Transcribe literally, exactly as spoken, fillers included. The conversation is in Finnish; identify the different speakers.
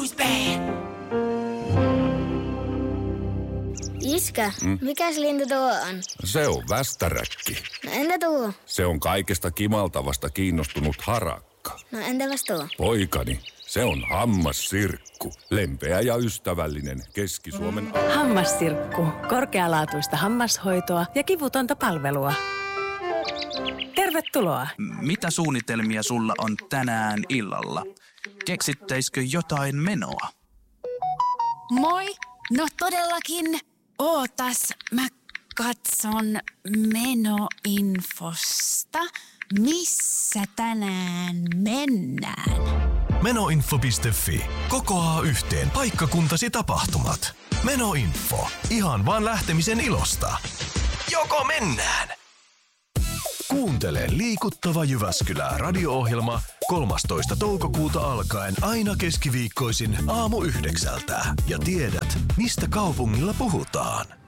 Speaker 1: Ruisbeen!
Speaker 2: Iskä, mm? mikäs lintu tuo on?
Speaker 3: Se on västäräkki.
Speaker 2: No entä tuo?
Speaker 3: Se on kaikesta kimaltavasta kiinnostunut harakka.
Speaker 2: No entäpäs tuo?
Speaker 3: Poikani, se on hammassirkku. Lempeä ja ystävällinen Keski-Suomen...
Speaker 4: Hammassirkku. Korkealaatuista hammashoitoa ja kivutonta palvelua. Tervetuloa.
Speaker 5: Mitä suunnitelmia sulla on tänään illalla? Keksittäisikö jotain menoa?
Speaker 1: Moi! No todellakin. Ootas, mä katson menoinfosta. Missä tänään mennään?
Speaker 6: Menoinfo piste fi. Kokoaa yhteen paikkakuntasi tapahtumat. Menoinfo. Ihan vaan lähtemisen ilosta. Joko mennään? Kuuntele Liikuttava Jyväskylä radio-ohjelma kolmastoista toukokuuta alkaen aina keskiviikkoisin aamu yhdeksältä. Ja tiedät, mistä kaupungilla puhutaan.